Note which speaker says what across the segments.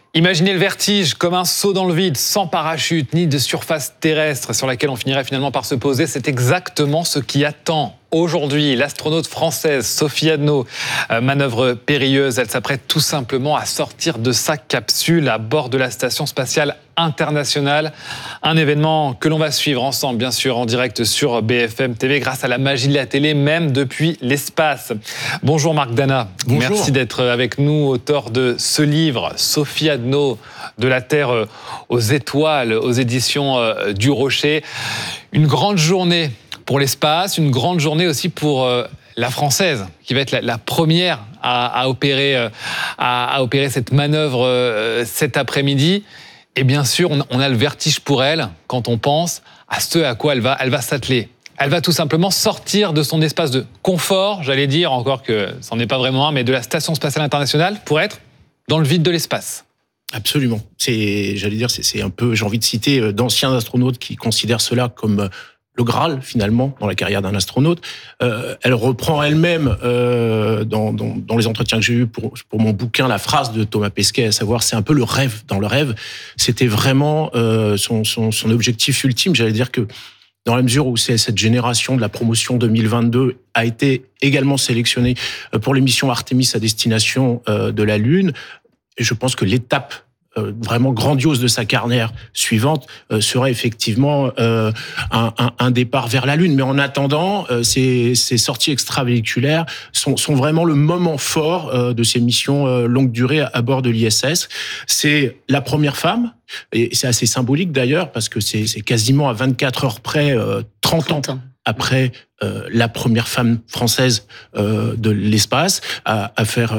Speaker 1: Imaginez le vertige comme un saut dans le vide, sans parachute ni de surface terrestre sur laquelle on finirait finalement par se poser. C'est exactement ce qui attend aujourd'hui l'astronaute française Sophie Adno. Manœuvre périlleuse, elle s'apprête tout simplement à sortir de sa capsule à bord de la Station spatiale internationale. Un événement que l'on va suivre ensemble, bien sûr, en direct sur BFM TV, grâce à la magie de la télé, même depuis l'espace. Bonjour Marc Dana.
Speaker 2: Bonjour.
Speaker 1: Merci d'être avec nous, auteur de ce livre, Sophie Adno, de la Terre aux étoiles, aux éditions du Rocher. Une grande journée pour l'espace, une grande journée aussi pour la Française, qui va être la première à opérer cette manœuvre cet après-midi. Et bien sûr, on a le vertige pour elle quand on pense à ce à quoi elle va s'atteler. Elle va tout simplement sortir de son espace de confort, j'allais dire, encore que ça n'en est pas vraiment un, mais de la Station spatiale internationale pour être dans le vide de l'espace.
Speaker 2: Absolument. C'est un peu, j'ai envie de citer d'anciens astronautes qui considèrent cela comme le Graal, finalement, dans la carrière d'un astronaute. Elle reprend elle-même, dans les entretiens que j'ai eus pour mon bouquin, la phrase de Thomas Pesquet, à savoir, c'est un peu le rêve dans le rêve. C'était vraiment son objectif ultime. J'allais dire que dans la mesure où cette génération de la promotion 2022 a été également sélectionnée pour les missions Artemis à destination de la Lune, et je pense que l'étape vraiment grandiose de sa carrière suivante serait effectivement un départ vers la Lune. Mais en attendant, ces sorties extravéhiculaires sont vraiment le moment fort de ces missions longue durée à bord de l'ISS. C'est la première femme, et c'est assez symbolique d'ailleurs, parce que c'est quasiment à 24 heures près, 30 ans après la première femme française de l'espace à faire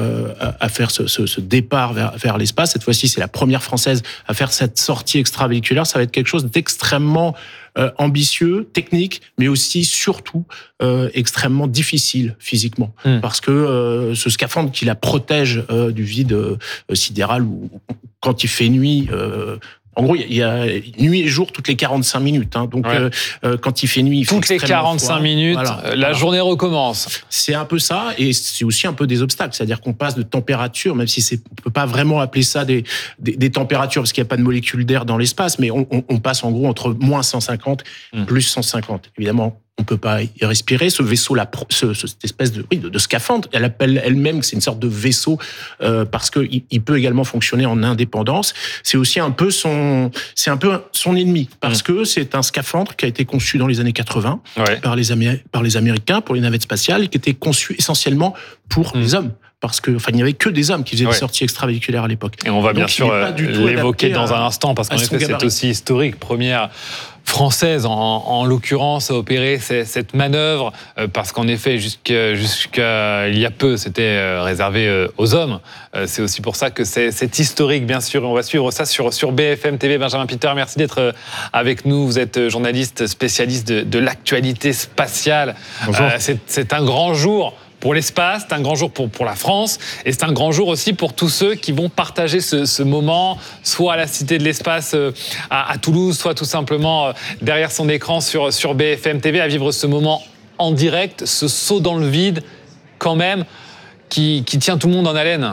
Speaker 2: ce départ vers l'espace. Cette fois-ci, c'est la première française à faire cette sortie extravéhiculaire. Ça va être quelque chose d'extrêmement ambitieux, technique, mais aussi, surtout, extrêmement difficile physiquement. Parce que ce scaphandre qui la protège du vide sidéral, ou quand il fait nuit... En gros, il y a nuit et jour toutes les 45 minutes. Donc, ouais. Quand il fait nuit, il fait
Speaker 1: toutes les 45
Speaker 2: froid.
Speaker 1: Minutes, la journée recommence.
Speaker 2: C'est un peu ça, et c'est aussi un peu des obstacles. C'est-à-dire qu'on passe de température, même si on peut pas vraiment appeler ça des températures, parce qu'il n'y a pas de molécules d'air dans l'espace, mais on passe en gros entre moins 150 plus 150. Évidemment, on peut pas y respirer. Ce vaisseau, cette espèce de scaphandre, elle appelle elle-même que c'est une sorte de vaisseau parce que il peut également fonctionner en indépendance. C'est aussi un peu son ennemi, parce que c'est un scaphandre qui a été conçu dans les années 80 par les Américains pour les navettes spatiales, et qui était conçu essentiellement pour les hommes. Parce que, il n'y avait que des hommes qui faisaient des sorties extravéhiculaires à l'époque.
Speaker 1: Et on va bien sûr l'évoquer dans un instant, parce qu'en effet, c'est aussi historique. Première française, en l'occurrence, à opérer cette manœuvre, parce qu'en effet, jusqu'à il y a peu, c'était réservé aux hommes. C'est aussi pour ça que c'est historique, bien sûr. Et on va suivre ça sur BFM TV. Benjamin Pitter, merci d'être avec nous. Vous êtes journaliste spécialiste de l'actualité spatiale. C'est un grand jour pour l'espace, c'est un grand jour pour la France, et c'est un grand jour aussi pour tous ceux qui vont partager ce moment, soit à la Cité de l'Espace à Toulouse, soit tout simplement derrière son écran sur BFM TV, à vivre ce moment en direct, ce saut dans le vide quand même, qui tient tout le monde en haleine.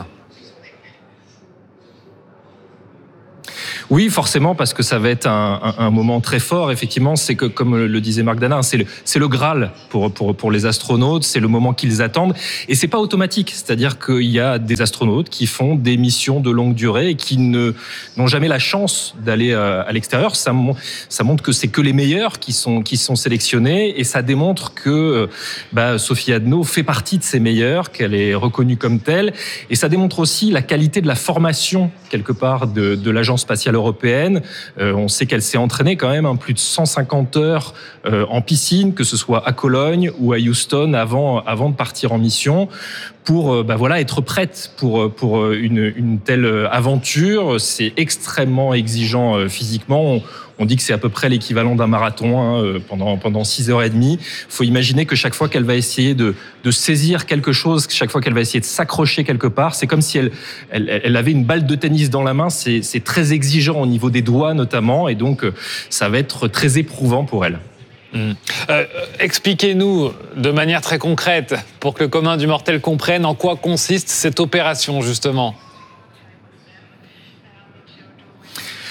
Speaker 3: Oui, forcément, parce que ça va être un moment très fort. Effectivement, c'est que, comme le disait Marc Dana, c'est le Graal pour les astronautes. C'est le moment qu'ils attendent, et c'est pas automatique. C'est-à-dire qu'il y a des astronautes qui font des missions de longue durée et qui n'ont jamais la chance d'aller à l'extérieur. Ça montre que c'est que les meilleurs qui sont sélectionnés, et ça démontre que Sophie Adno fait partie de ces meilleurs, qu'elle est reconnue comme telle, et ça démontre aussi la qualité de la formation quelque part de l'agence spatiale européenne. On sait qu'elle s'est entraînée quand même plus de 150 heures en piscine, que ce soit à Cologne ou à Houston avant de partir en mission, pour être prête pour une telle aventure. C'est extrêmement exigeant physiquement. On dit que c'est à peu près l'équivalent d'un marathon pendant 6h30. Il faut imaginer que chaque fois qu'elle va essayer de saisir quelque chose, chaque fois qu'elle va essayer de s'accrocher quelque part, c'est comme si elle avait une balle de tennis dans la main. C'est très exigeant au niveau des doigts notamment, et donc ça va être très éprouvant pour elle.
Speaker 1: Expliquez-nous de manière très concrète, pour que le commun du mortel comprenne, en quoi consiste cette opération justement.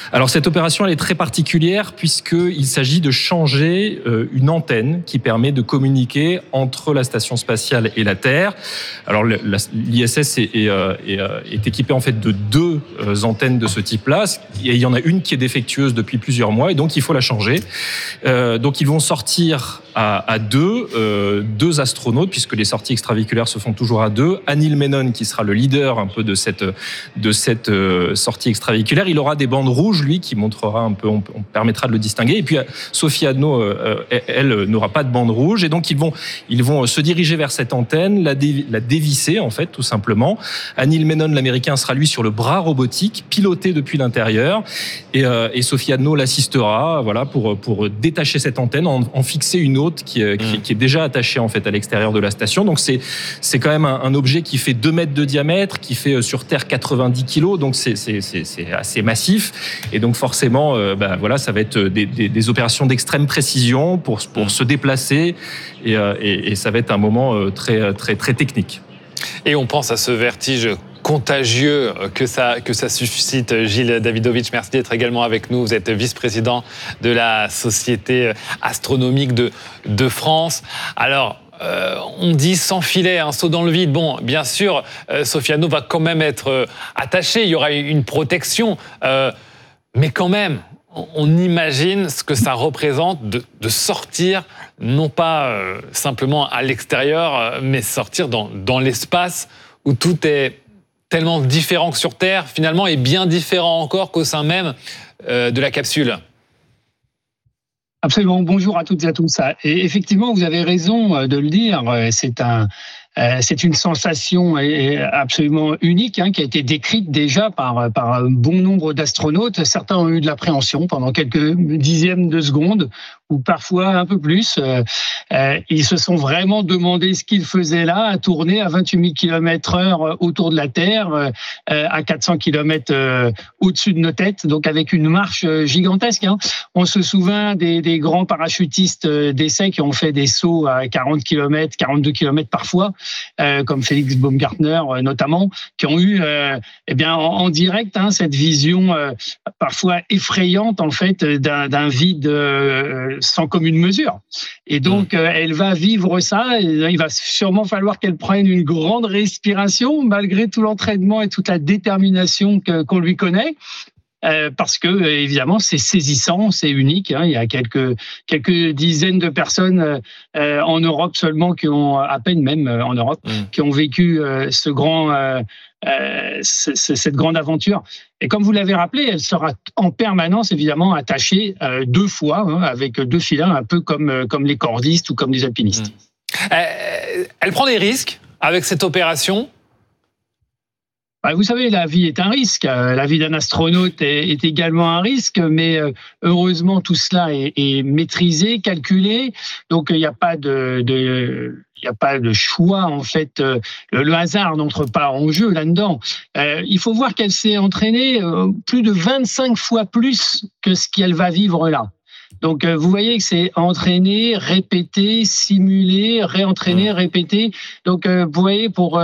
Speaker 3: Alors cette opération elle est très particulière puisqu'il s'agit de changer une antenne qui permet de communiquer entre la station spatiale et la Terre. Alors l'ISS est équipé en fait de 2 antennes de ce type-là. Et il y en a une qui est défectueuse depuis plusieurs mois et donc il faut la changer. Donc ils vont sortir à 2 astronautes puisque les sorties extravéhiculaires se font toujours à 2. Anil Menon qui sera le leader un peu de cette sortie extravéhiculaire. Il aura des bandes rouges, lui, qui montrera un peu, on permettra de le distinguer. Et puis Sophie Adno, elle n'aura pas de bande rouge. Et donc ils vont se diriger vers cette antenne, la dévisser en fait, tout simplement. Anil Menon, l'américain, sera lui sur le bras robotique, piloté depuis l'intérieur. Et Sophie Adno l'assistera, voilà, pour détacher cette antenne, en fixer une autre qui est déjà attachée en fait à l'extérieur de la station. Donc c'est quand même un objet qui fait 2 mètres de diamètre, qui fait sur Terre 90 kilos. Donc c'est assez massif. Et donc forcément, voilà, ça va être des opérations d'extrême précision pour se déplacer. Et ça va être un moment très très très technique.
Speaker 1: Et on pense à ce vertige contagieux que ça suscite. Gilles Davidovitch, merci d'être également avec nous. Vous êtes vice-président de la Société astronomique de France. Alors, on dit sans filet, un saut dans le vide. Bon, bien sûr, Sophie Adno va quand même être attachée. Il y aura une protection. Mais quand même, on imagine ce que ça représente de sortir, non pas simplement à l'extérieur, mais sortir dans l'espace où tout est tellement différent que sur Terre, finalement, et bien différent encore qu'au sein même de la capsule.
Speaker 4: Absolument. Bonjour à toutes et à tous. Et effectivement, vous avez raison de le dire. C'est une sensation absolument unique qui a été décrite déjà par un bon nombre d'astronautes. Certains ont eu de l'appréhension pendant quelques dixièmes de secondes ou parfois un peu plus. Ils se sont vraiment demandé ce qu'ils faisaient là, à tourner à 28 000 km/h autour de la Terre, à 400 km au-dessus de nos têtes, donc avec une marche gigantesque. On se souvient des grands parachutistes d'essai qui ont fait des sauts à 40 km, 42 km parfois, comme Félix Baumgartner notamment, qui ont eu en direct cette vision parfois effrayante en fait d'un vide sans commune mesure. Et donc elle va vivre ça. Il va sûrement falloir qu'elle prenne une grande respiration malgré tout l'entraînement et toute la détermination qu'on lui connaît. Parce que évidemment c'est saisissant, c'est unique. Il y a quelques dizaines de personnes en Europe seulement qui ont, à peine même en Europe, qui ont vécu cette grande aventure. Et comme vous l'avez rappelé, elle sera en permanence évidemment attachée 2 fois avec 2 filets, un peu comme les cordistes ou comme les alpinistes.
Speaker 1: Elle prend des risques avec cette opération.
Speaker 4: Vous savez, la vie est un risque. La vie d'un astronaute est également un risque, mais heureusement, tout cela est maîtrisé, calculé. Donc, il n'y a pas de choix, en fait. Le hasard n'entre pas en jeu là-dedans. Il faut voir qu'elle s'est entraînée plus de 25 fois plus que ce qu'elle va vivre là. Donc, vous voyez que c'est entraîner, répéter, simuler, réentraîner, répéter. Donc, vous voyez, pour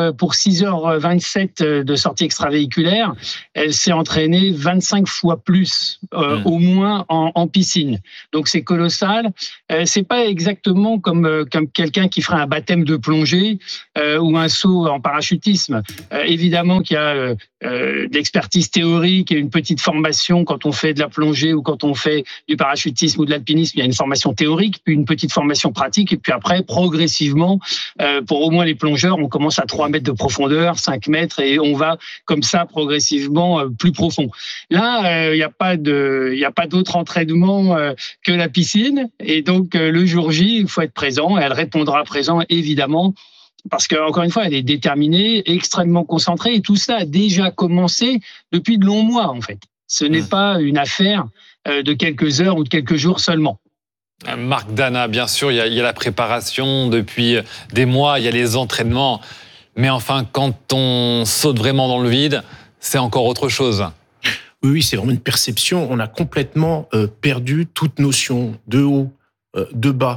Speaker 4: 6h27 de sortie extravéhiculaire, elle s'est entraînée 25 fois plus, au moins en piscine. Donc, c'est colossal. C'est pas exactement comme quelqu'un qui ferait un baptême de plongée ou un saut en parachutisme. Évidemment qu'il y a de l'expertise théorique et une petite formation quand on fait de la plongée ou quand on fait du parachutisme ou de l'alpinisme. Il y a une formation théorique, puis une petite formation pratique, et puis après, progressivement, pour au moins les plongeurs, on commence à 3 mètres de profondeur, 5 mètres, et on va comme ça progressivement plus profond. Là, il n'y a pas d'autre entraînement que la piscine, et donc le jour J, il faut être présent, et elle répondra présent, évidemment, parce qu'encore une fois, elle est déterminée, extrêmement concentrée, et tout ça a déjà commencé depuis de longs mois, en fait. Ce n'est pas une affaire de quelques heures ou de quelques jours seulement.
Speaker 1: Marc Dana, bien sûr, il y a la préparation depuis des mois, il y a les entraînements, mais enfin, quand on saute vraiment dans le vide, c'est encore autre chose.
Speaker 2: Oui, c'est vraiment une perception. On a complètement perdu toute notion de haut, de bas.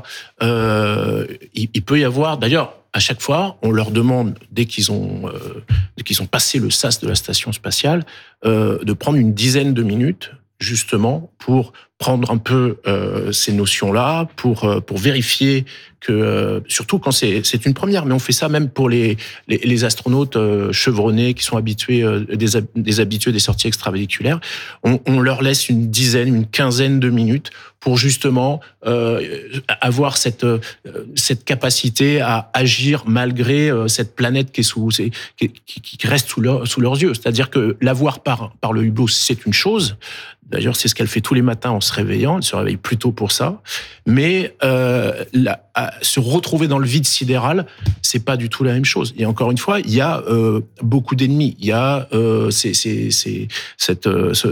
Speaker 2: Il peut y avoir, d'ailleurs, à chaque fois, on leur demande, dès qu'ils ont passé le sas de la station spatiale, de prendre une dizaine de minutes justement pour prendre un peu ces notions-là, pour vérifier que, surtout quand c'est une première, mais on fait ça même pour les astronautes chevronnés qui sont habitués, des habitués des sorties extravéhiculaires. On leur laisse une quinzaine de minutes pour justement avoir cette capacité à agir malgré cette planète qui reste sous leurs yeux. C'est-à-dire que la voir par le hublot, c'est une chose. D'ailleurs, c'est ce qu'elle fait tous les matins en se réveillant. Elle se réveille plus tôt pour ça. Mais se retrouver dans le vide sidéral, c'est pas du tout la même chose. Et encore une fois, il y a beaucoup d'ennemis. Il y a cette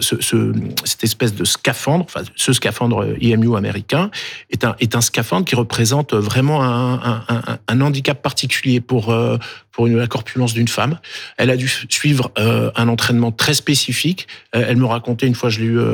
Speaker 2: espèce de scaphandre. Enfin, ce scaphandre EMU américain est un scaphandre qui représente vraiment un handicap particulier pour la corpulence d'une femme. Elle a dû suivre un entraînement très spécifique. Elle me racontait une fois, je l'ai eu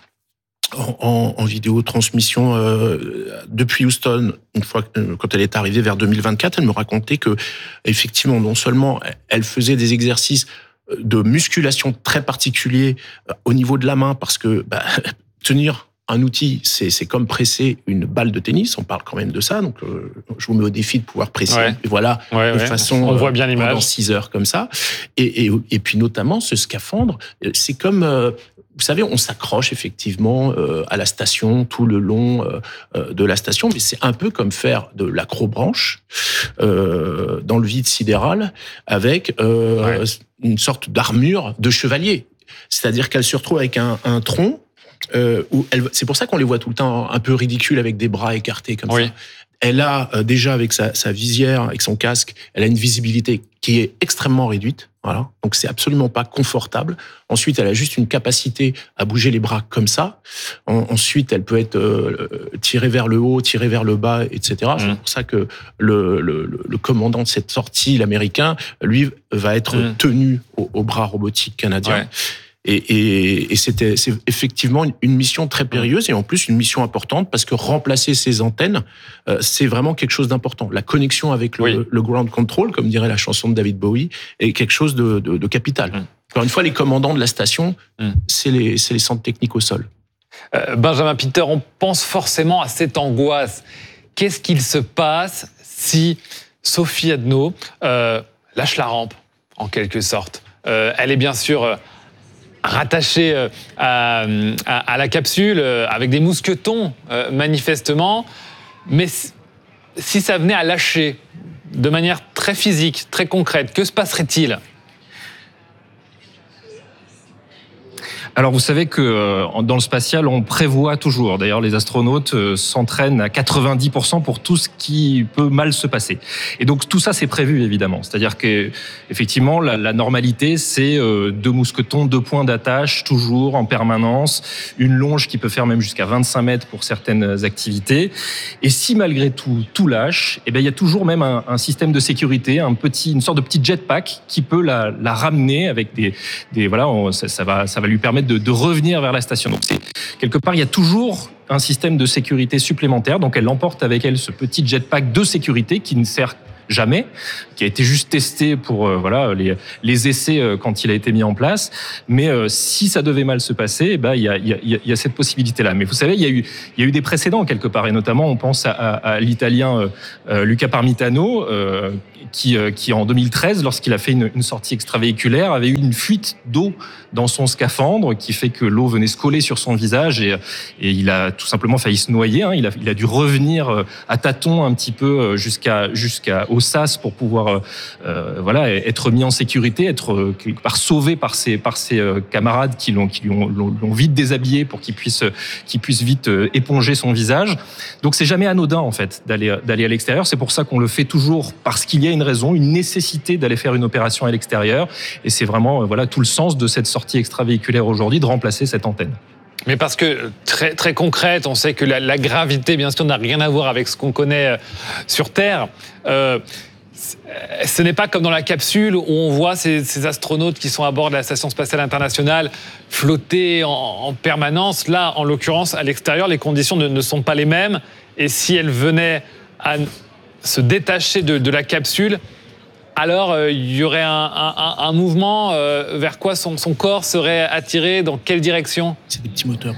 Speaker 2: en vidéo transmission depuis Houston, une fois quand elle est arrivée vers 2024, elle me racontait que effectivement, non seulement elle faisait des exercices de musculation très particuliers au niveau de la main, parce que tenir un outil, c'est comme presser une balle de tennis. On parle quand même de ça, donc je vous mets au défi de pouvoir presser. De façon.
Speaker 1: On voit bien l'image.
Speaker 2: Pendant 6 heures comme ça. Et puis notamment ce scaphandre, c'est comme vous savez, on s'accroche effectivement à la station tout le long de la station, mais c'est un peu comme faire de l'acrobranche dans le vide sidéral avec une sorte d'armure de chevalier. C'est-à-dire qu'elle se retrouve avec un tronc. C'est pour ça qu'on les voit tout le temps un peu ridicules avec des bras écartés comme ça. Elle a déjà avec sa visière, avec son casque, elle a une visibilité qui est extrêmement réduite. Voilà. Donc c'est absolument pas confortable. Ensuite, elle a juste une capacité à bouger les bras comme ça. Ensuite, elle peut être tirée vers le haut, tirée vers le bas, etc. C'est pour ça que le commandant de cette sortie, l'Américain, lui, va être tenu au bras robotique canadien. Ouais. Et c'est effectivement une mission très périlleuse et en plus une mission importante parce que remplacer ces antennes, c'est vraiment quelque chose d'important. La connexion avec le ground control, comme dirait la chanson de David Bowie, est quelque chose de capital. Encore une fois, les commandants de la station, c'est les centres techniques au sol.
Speaker 1: Benjamin Pitter, on pense forcément à cette angoisse. Qu'est-ce qu'il se passe si Sophie Adno lâche la rampe, en quelque sorte? Elle est bien sûr rattachée à la capsule avec des mousquetons, manifestement. Mais si ça venait à lâcher de manière très physique, très concrète, que se passerait-il ?
Speaker 3: Alors, vous savez que dans le spatial, on prévoit toujours. D'ailleurs, les astronautes s'entraînent à 90% pour tout ce qui peut mal se passer. Et donc, tout ça, c'est prévu, évidemment. C'est-à-dire que, effectivement, la normalité, c'est 2 mousquetons, 2 points d'attache, toujours, en permanence. Une longe qui peut faire même jusqu'à 25 mètres pour certaines activités. Et si, malgré tout lâche, eh bien, il y a toujours même un système de sécurité, une sorte de petit jetpack qui peut la ramener avec ça va lui permettre de revenir vers la station. Donc quelque part, il y a toujours un système de sécurité supplémentaire. Donc elle emporte avec elle ce petit jetpack de sécurité qui ne sert jamais, qui a été juste testé pour les essais quand il a été mis en place. Mais si ça devait mal se passer, il y a cette possibilité-là. Mais vous savez, il y a eu des précédents quelque part, et notamment on pense à l'Italien Luca Parmitano, qui en 2013, lorsqu'il a fait une sortie extravéhiculaire, avait eu une fuite d'eau dans son scaphandre qui fait que l'eau venait se coller sur son visage et il a tout simplement failli se noyer. Il a dû revenir à tâtons un petit peu jusqu'au SAS pour pouvoir être mis en sécurité, être quelque part sauvé par ses camarades qui l'ont vite déshabillé pour qu'il puisse vite éponger son visage. Donc c'est jamais anodin en fait d'aller à l'extérieur. C'est pour ça qu'on le fait toujours parce qu'il y a une raison, une nécessité d'aller faire une opération à l'extérieur. Et c'est vraiment tout le sens de cette sortie extravéhiculaire aujourd'hui, de remplacer cette antenne.
Speaker 1: Mais parce que, très, très concrète, on sait que la gravité, bien sûr, n'a rien à voir avec ce qu'on connaît sur Terre. Ce n'est pas comme dans la capsule où on voit ces astronautes qui sont à bord de la Station spatiale internationale flotter en permanence. Là, en l'occurrence, à l'extérieur, les conditions ne sont pas les mêmes. Et si elles venaient à se détacher de la capsule, alors il y aurait un mouvement vers quoi son corps serait attiré, dans quelle direction?
Speaker 2: C'est des petits moteurs.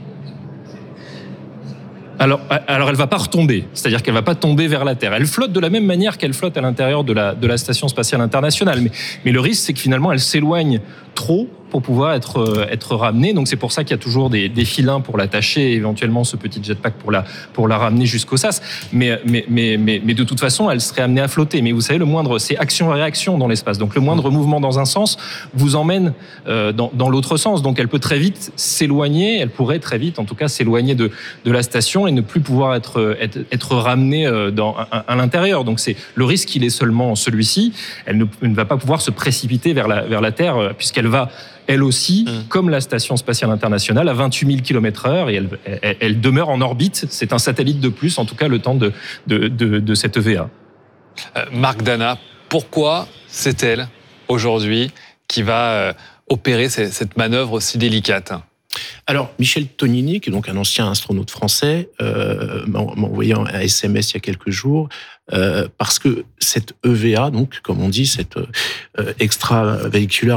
Speaker 3: Alors, elle va pas retomber, c'est-à-dire qu'elle va pas tomber vers la Terre. Elle flotte de la même manière qu'elle flotte à l'intérieur de la Station spatiale internationale. Mais le risque, c'est que finalement, elle s'éloigne trop pour pouvoir être ramenée. Donc c'est pour ça qu'il y a toujours des filins pour l'attacher, et éventuellement ce petit jetpack pour la ramener jusqu'au SAS. Mais de toute façon, elle serait amenée à flotter. Mais vous savez, c'est action-réaction dans l'espace. Donc le moindre mouvement dans un sens vous emmène dans l'autre sens. Donc elle peut très vite s'éloigner, elle pourrait très vite en tout cas s'éloigner de la station et ne plus pouvoir être ramenée à l'intérieur. Donc le risque, il est seulement celui-ci. Elle ne va pas pouvoir se précipiter vers la Terre, puisqu'elle va elle aussi, comme la Station spatiale internationale, à 28 000 km/h, et elle demeure en orbite. C'est un satellite de plus, en tout cas, le temps de cette EVA.
Speaker 1: Marc Dana, pourquoi c'est elle, aujourd'hui, qui va opérer cette manœuvre aussi délicate?
Speaker 2: Alors, Michel Tognini, qui est donc un ancien astronaute français, m'a envoyé un SMS il y a quelques jours, parce que cette EVA, donc, comme on dit, cette extravéhiculaire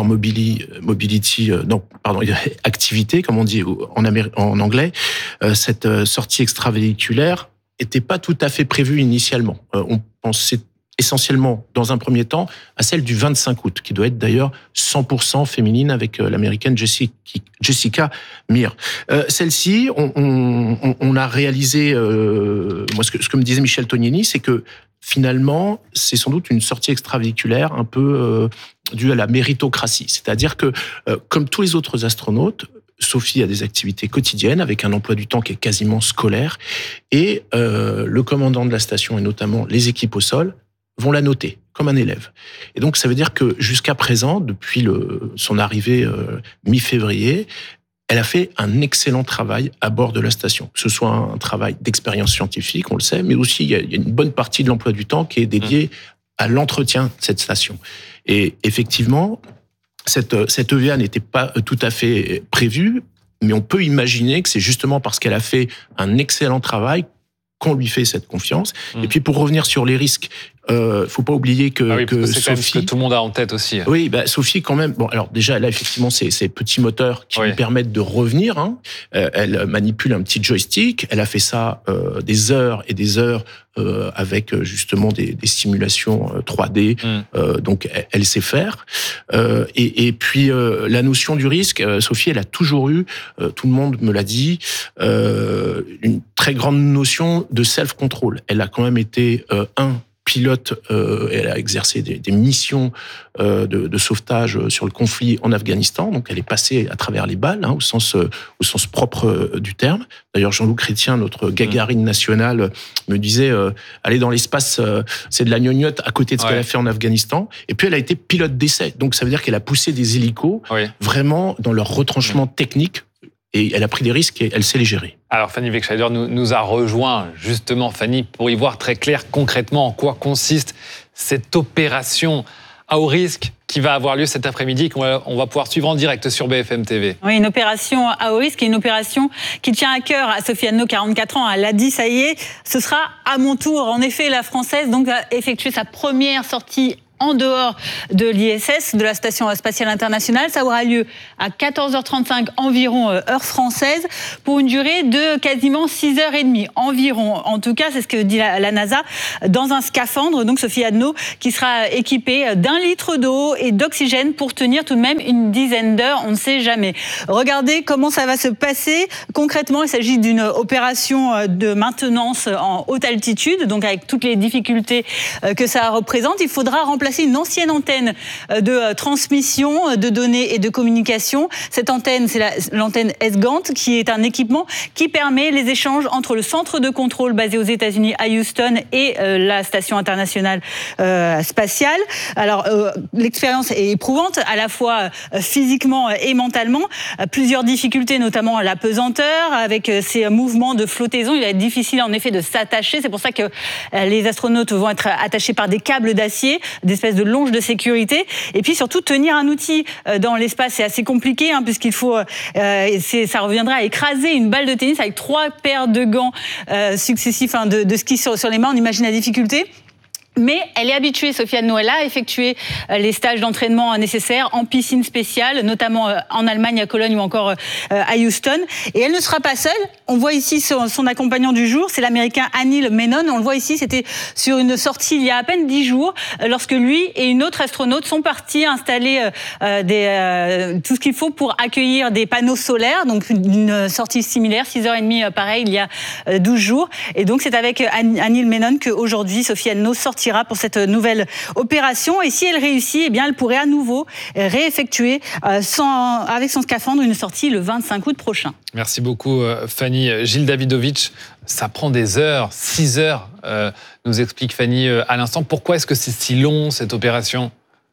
Speaker 2: activité, comme on dit en anglais, cette sortie extravéhiculaire n'était pas tout à fait prévue initialement. On pensait essentiellement, dans un premier temps, à celle du 25 août, qui doit être d'ailleurs 100% féminine, avec l'américaine Jessica Meir. Celle-ci, on a réalisé, moi, ce que me disait Michel Tognini, c'est que finalement, c'est sans doute une sortie extravéhiculaire un peu due à la méritocratie. C'est-à-dire que, comme tous les autres astronautes, Sophie a des activités quotidiennes avec un emploi du temps qui est quasiment scolaire, et le commandant de la station, et notamment les équipes au sol, vont la noter comme un élève. Et donc, ça veut dire que jusqu'à présent, depuis son arrivée mi-février, elle a fait un excellent travail à bord de la station. Que ce soit un travail d'expérience scientifique, on le sait, mais aussi il y a une bonne partie de l'emploi du temps qui est dédiée à l'entretien de cette station. Et effectivement, cette EVA n'était pas tout à fait prévue, mais on peut imaginer que c'est justement parce qu'elle a fait un excellent travail qu'on lui fait cette confiance. Et puis, pour revenir sur les risques, faut pas oublier que
Speaker 1: c'est quand même ce que tout le monde a en tête aussi.
Speaker 2: Oui, Sophie, quand même. Bon, alors déjà, là, effectivement, c'est ces petits moteurs qui lui permettent de revenir. Elle manipule un petit joystick. Elle a fait ça des heures et des heures avec justement des simulations 3D. Donc, elle sait faire. Et puis, la notion du risque, Sophie, elle a toujours eu, tout le monde me l'a dit, une très grande notion de self-control. Elle a quand même été pilote, elle a exercé des missions de sauvetage sur le conflit en Afghanistan. Donc, elle est passée à travers les balles, au sens propre du terme. D'ailleurs, Jean-Loup Chrétien, notre Gagarine national, me disait aller dans l'espace, c'est de la gnognotte à côté de ce qu'elle a fait en Afghanistan. Et puis, elle a été pilote d'essai. Donc, ça veut dire qu'elle a poussé des hélicos vraiment dans leur retranchement technique. Et elle a pris des risques et elle sait les gérer.
Speaker 1: Alors Fanny Wegscheider nous a rejoint justement, Fanny, pour y voir très clair concrètement en quoi consiste cette opération à haut risque qui va avoir lieu cet après-midi et qu'on va pouvoir suivre en direct sur BFM TV.
Speaker 5: Oui, une opération à haut risque et une opération qui tient à cœur à Sophie Anneau, 44 ans. Elle l'a dit, ça y est, ce sera à mon tour. En effet, la Française donc, va effectuer sa première sortie en dehors de l'ISS, de la Station spatiale internationale. Ça aura lieu à 14h35 environ, heure française, pour une durée de quasiment 6h30 environ. En tout cas, c'est ce que dit la NASA, dans un scaphandre, donc Sophie Anneau, qui sera équipée d'1 litre d'eau et d'oxygène pour tenir tout de même une dizaine d'heures, on ne sait jamais. Regardez comment ça va se passer. Concrètement, il s'agit d'une opération de maintenance en haute altitude, donc avec toutes les difficultés que ça représente. Il faudra remplacer une ancienne antenne de transmission de données et de communication. Cette antenne, c'est l'antenne S-Gant, qui est un équipement qui permet les échanges entre le centre de contrôle basé aux États-Unis à Houston et la station internationale spatiale. Alors, l'expérience est éprouvante, à la fois physiquement et mentalement. Plusieurs difficultés, notamment la pesanteur, avec ces mouvements de flottaison. Il va être difficile, en effet, de s'attacher. C'est pour ça que les astronautes vont être attachés par des câbles d'acier, des espèce de longe de sécurité, et puis surtout tenir un outil dans l'espace, c'est assez compliqué, puisqu'il faut, ça reviendra à écraser une balle de tennis avec 3 paires de gants successifs de ski sur les mains. On imagine la difficulté. Mais elle est habituée, Sofiane Noël, a effectué les stages d'entraînement nécessaires en piscine spéciale, notamment en Allemagne, à Cologne ou encore à Houston. Et elle ne sera pas seule. On voit ici son accompagnant du jour, c'est l'Américain Anil Menon. On le voit ici, c'était sur une sortie il y a à peine 10 jours, lorsque lui et une autre astronaute sont partis installer tout ce qu'il faut pour accueillir des panneaux solaires. Donc une sortie similaire, 6h30 pareil, il y a 12 jours. Et donc c'est avec Anil Menon qu'aujourd'hui Sofiane Noël sortira pour cette nouvelle opération. Et si elle réussit, eh bien, elle pourrait à nouveau réeffectuer avec son scaphandre une sortie le 25 août prochain.
Speaker 1: Merci beaucoup, Fanny. Gilles Davidovich, ça prend des heures, 6 heures, nous explique Fanny à l'instant. Pourquoi est-ce que c'est si long, cette opération ?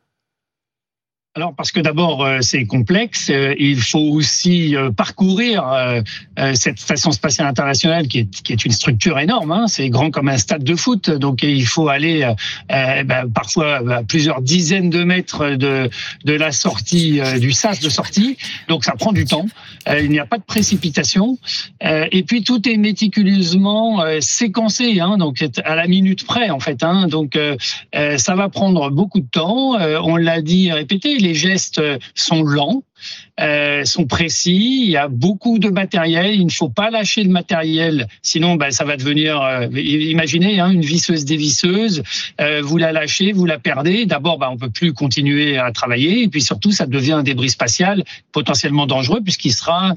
Speaker 4: Alors, parce que d'abord, c'est complexe. Il faut aussi parcourir cette station spatiale internationale qui est une structure énorme. Hein. C'est grand comme un stade de foot. Donc, il faut aller parfois à plusieurs dizaines de mètres de la sortie, du sas de sortie. Donc, ça prend du temps. Il n'y a pas de précipitation. Et puis, tout est méticuleusement séquencé. Hein. Donc, à la minute près, en fait. Hein. Donc, ça va prendre beaucoup de temps. On l'a dit et répété. Les gestes sont lents, sont précis, il y a beaucoup de matériel, il ne faut pas lâcher le matériel, sinon ça va devenir, imaginez, une visseuse dévisseuse, vous la lâchez, vous la perdez, d'abord on ne peut plus continuer à travailler, et puis surtout ça devient un débris spatial potentiellement dangereux, puisqu'il serait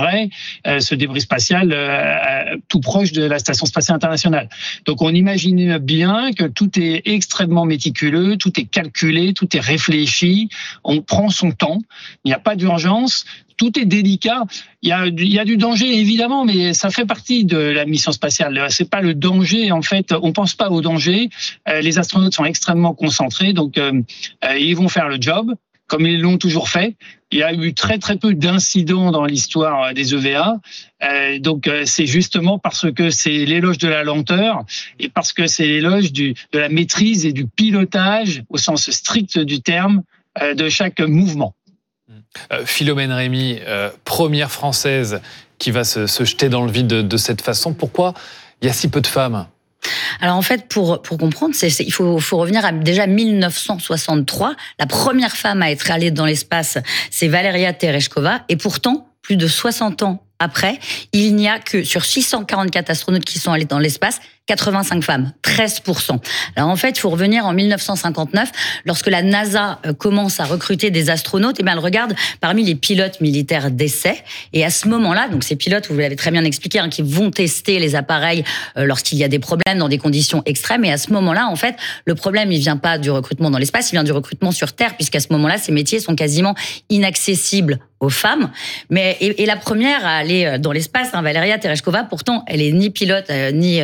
Speaker 4: ce débris spatial tout proche de la Station spatiale internationale. Donc on imagine bien que tout est extrêmement méticuleux, tout est calculé, tout est réfléchi, on prend son temps, il n'y a pas d'urgence, tout est délicat. Il y a du danger évidemment, mais ça fait partie de la mission spatiale. C'est pas le danger en fait. On pense pas au danger. Les astronautes sont extrêmement concentrés, donc ils vont faire le job comme ils l'ont toujours fait. Il y a eu très très peu d'incidents dans l'histoire des EVA. Donc c'est justement parce que c'est l'éloge de la lenteur et parce que c'est l'éloge de la maîtrise et du pilotage au sens strict du terme de chaque mouvement.
Speaker 1: Philomène Rémy, première Française qui va se jeter dans le vide de cette façon. Pourquoi il y a si peu de femmes ?
Speaker 6: Alors en fait, pour comprendre, il faut revenir à déjà 1963. La première femme à être allée dans l'espace, c'est Valeria Tereshkova. Et pourtant, plus de 60 ans après, il n'y a que sur 644 astronautes qui sont allés dans l'espace, 85 femmes, 13%. Alors en fait, il faut revenir en 1959, lorsque la NASA commence à recruter des astronautes, et bien elle regarde parmi les pilotes militaires d'essai. Et à ce moment-là, donc ces pilotes, vous l'avez très bien expliqué, qui vont tester les appareils lorsqu'il y a des problèmes dans des conditions extrêmes. Et à ce moment-là, en fait, le problème, il vient pas du recrutement dans l'espace, il vient du recrutement sur Terre, puisqu'à ce moment-là, ces métiers sont quasiment inaccessibles aux femmes. Mais et la première à aller dans l'espace, Valeria Tereshkova, pourtant, elle est ni pilote, ni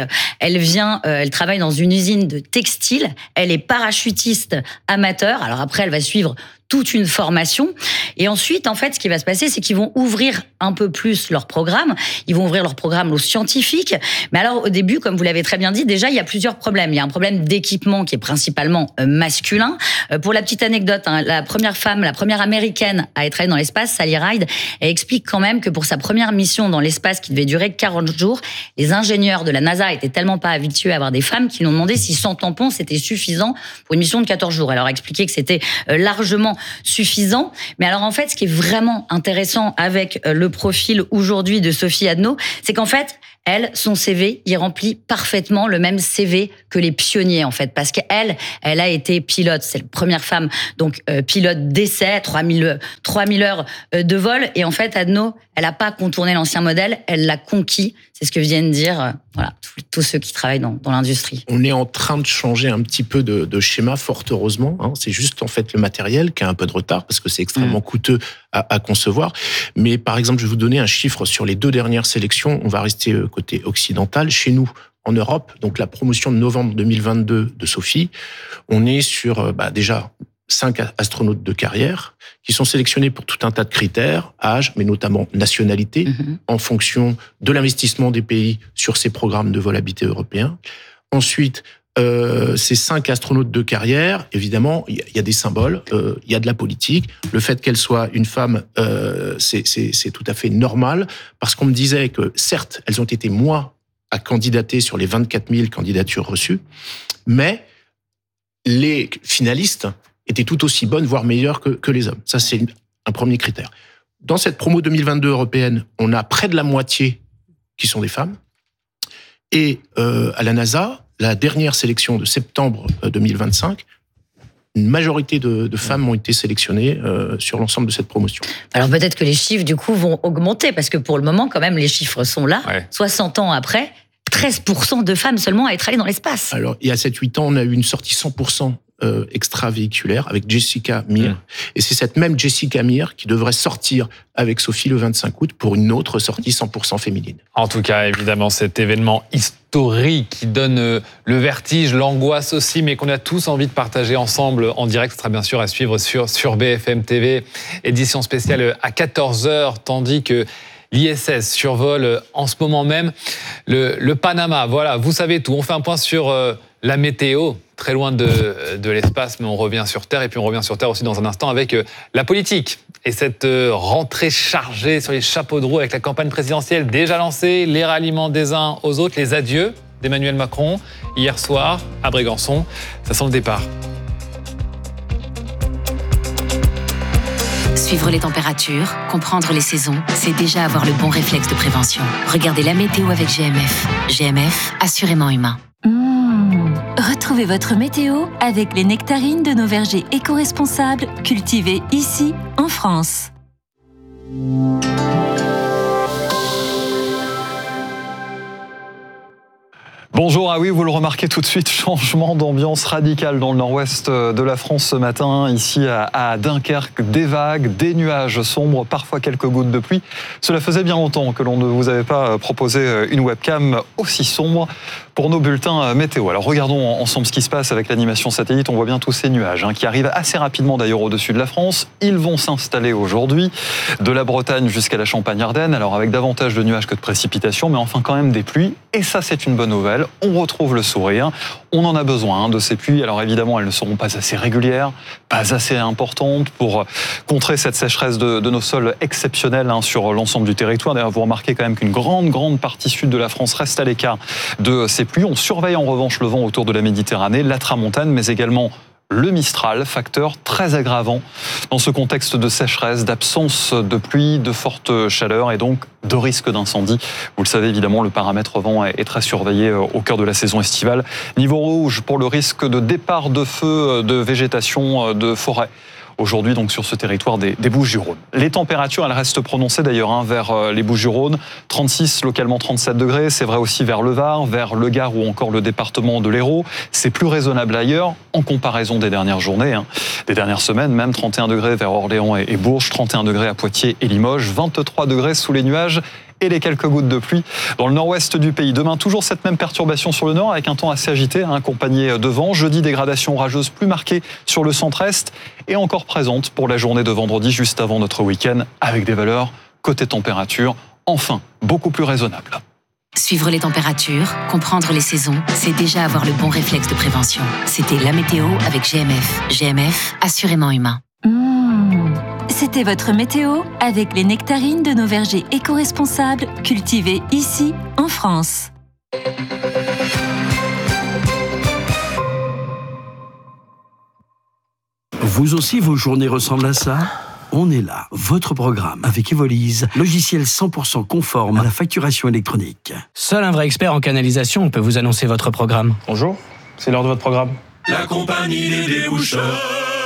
Speaker 6: elle travaille dans une usine de textile. Elle est parachutiste amateur. Alors après, elle va suivre toute une formation. Et ensuite, en fait, ce qui va se passer, c'est qu'ils vont ouvrir un peu plus leur programme. Ils vont ouvrir leur programme aux scientifiques. Mais alors, au début, comme vous l'avez très bien dit, déjà, il y a plusieurs problèmes. Il y a un problème d'équipement qui est principalement masculin. Pour la petite anecdote, la première américaine à être allée dans l'espace, Sally Ride, elle explique quand même que pour sa première mission dans l'espace qui devait durer 40 jours, les ingénieurs de la NASA étaient tellement pas habitués à avoir des femmes qu'ils lui ont demandé si 100 tampons, c'était suffisant pour une mission de 14 jours. Elle leur a expliqué que c'était largement suffisant. Mais alors en fait, ce qui est vraiment intéressant avec le profil aujourd'hui de Sophie Adno, c'est qu'en fait, elle, son CV, il remplit parfaitement le même CV que les pionniers, en fait, parce qu'elle a été pilote. C'est la première femme, donc pilote d'essai, 3000 heures de vol. Et en fait, Adno, elle n'a pas contourné l'ancien modèle, elle l'a conquis. C'est ce que viennent dire tous ceux qui travaillent dans l'industrie.
Speaker 2: On est en train de changer un petit peu de schéma, fort heureusement. C'est juste en fait le matériel qui a un peu de retard parce que c'est extrêmement coûteux à concevoir. Mais par exemple, je vais vous donner un chiffre sur les 2 dernières sélections. On va rester côté occidental. Chez nous, en Europe, donc la promotion de novembre 2022 de Sophie, on est sur déjà 5 astronautes de carrière qui sont sélectionnés pour tout un tas de critères, âge, mais notamment nationalité, en fonction de l'investissement des pays sur ces programmes de vol habité européens. Ensuite, ces 5 astronautes de carrière, évidemment, il y a des symboles, il y a de la politique. Le fait qu'elle soit une femme, c'est tout à fait normal, parce qu'on me disait que, certes, elles ont été moins à candidater sur les 24 000 candidatures reçues, mais les finalistes étaient tout aussi bonnes, voire meilleures que les hommes. Ça, c'est un premier critère. Dans cette promo 2022 européenne, on a près de la moitié qui sont des femmes. Et à la NASA, la dernière sélection de septembre 2025, une majorité de femmes ont été sélectionnées sur l'ensemble de cette promotion.
Speaker 6: Alors peut-être que les chiffres, du coup, vont augmenter, parce que pour le moment, quand même, les chiffres sont là. Ouais. 60 ans après, 13% de femmes seulement à être allées dans l'espace.
Speaker 2: Alors, il y a 7-8 ans, on a eu une sortie 100% extravéhiculaire avec Jessica Meir. Et c'est cette même Jessica Meir qui devrait sortir avec Sophie le 25 août pour une autre sortie 100% féminine.
Speaker 1: En tout cas, évidemment, cet événement historique qui donne le vertige, l'angoisse aussi, mais qu'on a tous envie de partager ensemble en direct. Ce sera bien sûr à suivre sur BFM TV, édition spéciale à 14h, tandis que l'ISS survole en ce moment même le Panama. Voilà, vous savez tout. On fait un point sur la météo, très loin de l'espace, mais on revient sur Terre. Et puis on revient sur Terre aussi dans un instant avec la politique. Et cette rentrée chargée sur les chapeaux de roue avec la campagne présidentielle déjà lancée, les ralliements des uns aux autres, les adieux d'Emmanuel Macron hier soir à Brégançon. Ça sent le départ.
Speaker 7: Suivre les températures, comprendre les saisons, c'est déjà avoir le bon réflexe de prévention. Regardez la météo avec GMF. GMF, assurément humain.
Speaker 8: Retrouvez votre météo avec les nectarines de nos vergers éco-responsables cultivés ici, en France.
Speaker 9: Bonjour, ah oui, vous le remarquez tout de suite, changement d'ambiance radical dans le nord-ouest de la France ce matin, ici à Dunkerque, des vagues, des nuages sombres, parfois quelques gouttes de pluie. Cela faisait bien longtemps que l'on ne vous avait pas proposé une webcam aussi sombre pour nos bulletins météo. Alors regardons ensemble ce qui se passe avec l'animation satellite. On voit bien tous ces nuages qui arrivent assez rapidement d'ailleurs au-dessus de la France. Ils vont s'installer aujourd'hui de la Bretagne jusqu'à la Champagne-Ardenne. Alors avec davantage de nuages que de précipitations, mais enfin quand même des pluies. Et ça, c'est une bonne nouvelle. On retrouve le sourire. On en a besoin de ces pluies. Alors évidemment, elles ne seront pas assez régulières, pas assez importantes pour contrer cette sécheresse de nos sols exceptionnels sur l'ensemble du territoire. D'ailleurs, vous remarquez quand même qu'une grande partie sud de la France reste à l'écart de ces pluies. On surveille en revanche le vent autour de la Méditerranée, la tramontane, mais également le Mistral, facteur très aggravant dans ce contexte de sécheresse, d'absence de pluie, de forte chaleur et donc de risque d'incendie. Vous le savez évidemment, le paramètre vent est très surveillé au cœur de la saison estivale. Niveau rouge pour le risque de départ de feu, de végétation, de forêt. Aujourd'hui, donc, sur ce territoire des Bouches-du-Rhône. Les températures, elles restent prononcées d'ailleurs vers les Bouches-du-Rhône. 36, localement 37 degrés. C'est vrai aussi vers le Var, vers le Gard ou encore le département de l'Hérault. C'est plus raisonnable ailleurs en comparaison des dernières journées, des dernières semaines. Même 31 degrés vers Orléans et Bourges, 31 degrés à Poitiers et Limoges, 23 degrés sous les nuages et les quelques gouttes de pluie dans le nord-ouest du pays. Demain, toujours cette même perturbation sur le nord avec un temps assez agité, accompagné de vent. Jeudi, dégradation orageuse plus marquée sur le centre-est et encore présente pour la journée de vendredi juste avant notre week-end avec des valeurs côté température, enfin, beaucoup plus raisonnables.
Speaker 7: Suivre les températures, comprendre les saisons, c'est déjà avoir le bon réflexe de prévention. C'était la météo avec GMF. GMF, assurément humain.
Speaker 8: C'était votre météo avec les nectarines de nos vergers éco-responsables cultivés ici, en France.
Speaker 10: Vous aussi, vos journées ressemblent à ça ? On est là, votre programme, avec Evolise, logiciel 100% conforme à la facturation électronique.
Speaker 11: Seul un vrai expert en canalisation peut vous annoncer votre programme.
Speaker 12: Bonjour, c'est l'heure de votre programme.
Speaker 13: La compagnie des déboucheurs.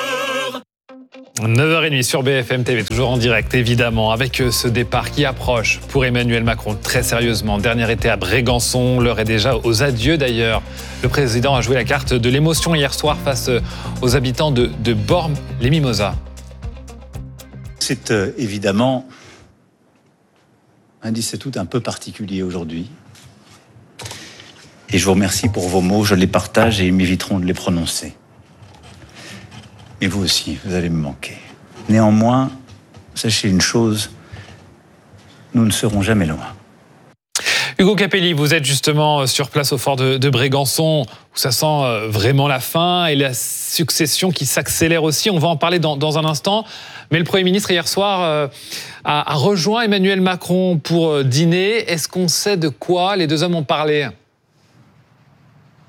Speaker 1: 9h30 sur BFM TV, toujours en direct évidemment, avec ce départ qui approche pour Emmanuel Macron très sérieusement. Dernier été à Brégançon, l'heure est déjà aux adieux d'ailleurs. Le président a joué la carte de l'émotion hier soir face aux habitants de Bormes-les-Mimosas.
Speaker 14: C'est évidemment un 17 août un peu particulier aujourd'hui. Et je vous remercie pour vos mots, je les partage et ils m'éviteront de les prononcer. Et vous aussi, vous allez me manquer. Néanmoins, sachez une chose, nous ne serons jamais loin.
Speaker 1: Hugo Capelli, vous êtes justement sur place au fort de Brégançon, où ça sent vraiment la fin et la succession qui s'accélère aussi. On va en parler dans un instant. Mais le Premier ministre, hier soir, a rejoint Emmanuel Macron pour dîner. Est-ce qu'on sait de quoi les deux hommes ont parlé ?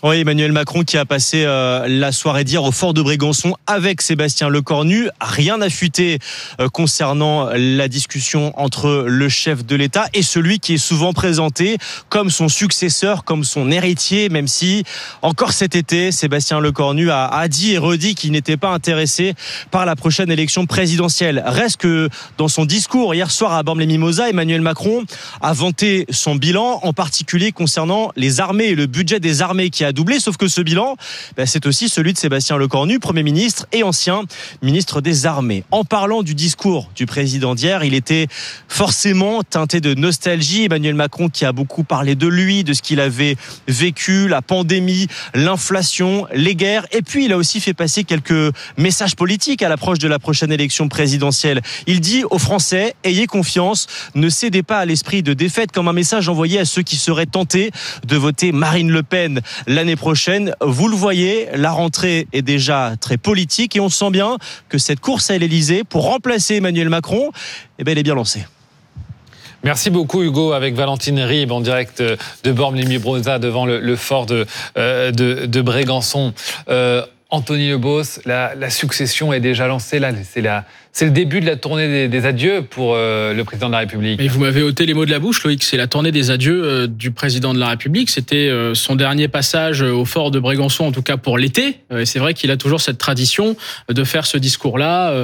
Speaker 15: Oui, Emmanuel Macron qui a passé la soirée d'hier au fort de Brégançon avec Sébastien Lecornu. Rien n'a fuité concernant la discussion entre le chef de l'État et celui qui est souvent présenté comme son successeur, comme son héritier, même si encore cet été, Sébastien Lecornu a dit et redit qu'il n'était pas intéressé par la prochaine élection présidentielle. Reste que dans son discours hier soir à Bormes-les-Mimosas, Emmanuel Macron a vanté son bilan, en particulier concernant les armées et le budget des armées qui a doublé, sauf que ce bilan, c'est aussi celui de Sébastien Lecornu, Premier ministre et ancien ministre des Armées. En parlant du discours du président d'hier, il était forcément teinté de nostalgie. Emmanuel Macron qui a beaucoup parlé de lui, de ce qu'il avait vécu, la pandémie, l'inflation, les guerres, et puis il a aussi fait passer quelques messages politiques à l'approche de la prochaine élection présidentielle. Il dit aux Français, ayez confiance, ne cédez pas à l'esprit de défaite, comme un message envoyé à ceux qui seraient tentés de voter Marine Le Pen l'année prochaine. Vous le voyez, la rentrée est déjà très politique et on sent bien que cette course à l'Élysée pour remplacer Emmanuel Macron, elle est bien lancée.
Speaker 1: Merci beaucoup Hugo, avec Valentine Ribes en direct de Bormes-les-Mimosas devant le fort de Brégançon. Anthony Lebos, la succession est déjà lancée, là, c'est le début de la tournée des adieux pour le président de la République.
Speaker 16: Et vous m'avez ôté les mots de la bouche, Loïc, c'est la tournée des adieux du président de la République. C'était son dernier passage au fort de Brégançon, en tout cas pour l'été. Et c'est vrai qu'il a toujours cette tradition de faire ce discours-là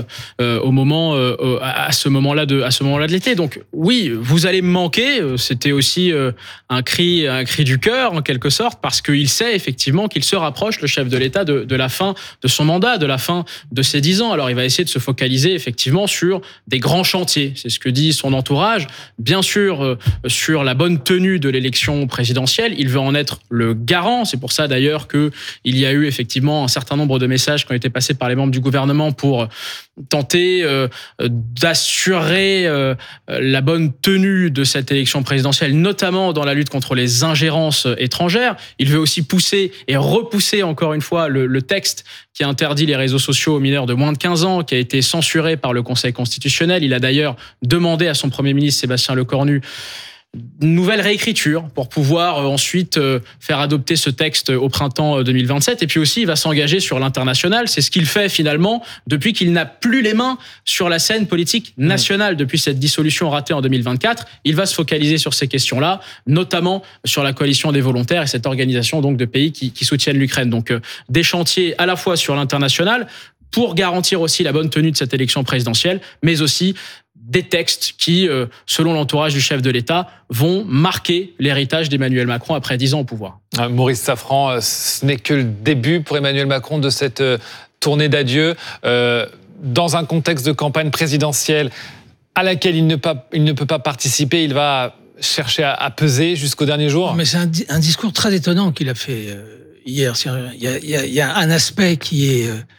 Speaker 16: à ce moment-là de l'été. Donc oui, vous allez me manquer. C'était aussi un cri du cœur, en quelque sorte, parce qu'il sait effectivement qu'il se rapproche, le chef de l'État, de la fin de son mandat, de la fin de ses 10 ans. Alors il va essayer de se focaliser effectivement sur des grands chantiers. C'est ce que dit son entourage. Bien sûr, sur la bonne tenue de l'élection présidentielle, il veut en être le garant. C'est pour ça d'ailleurs qu'il y a eu effectivement un certain nombre de messages qui ont été passés par les membres du gouvernement pour tenter d'assurer la bonne tenue de cette élection présidentielle, notamment dans la lutte contre les ingérences étrangères. Il veut aussi pousser et repousser encore une fois le texte qui interdit les réseaux sociaux aux mineurs de moins de 15 ans, qui a été censuré par le Conseil constitutionnel. Il a d'ailleurs demandé à son Premier ministre Sébastien Lecornu une nouvelle réécriture pour pouvoir ensuite faire adopter ce texte au printemps 2027. Et puis aussi, il va s'engager sur l'international. C'est ce qu'il fait finalement depuis qu'il n'a plus les mains sur la scène politique nationale. Depuis cette dissolution ratée en 2024, il va se focaliser sur ces questions-là, notamment sur la coalition des volontaires et cette organisation donc de pays qui soutiennent l'Ukraine. Donc des chantiers à la fois sur l'international pour garantir aussi la bonne tenue de cette élection présidentielle, mais aussi des textes qui, selon l'entourage du chef de l'État, vont marquer l'héritage d'Emmanuel Macron après 10 ans au pouvoir.
Speaker 1: Maurice Safran, ce n'est que le début pour Emmanuel Macron de cette tournée d'adieu dans un contexte de campagne présidentielle à laquelle il ne peut pas participer. Il va chercher à peser jusqu'au dernier jour.
Speaker 17: Mais c'est un discours très étonnant qu'il a fait hier. Il y a un aspect qui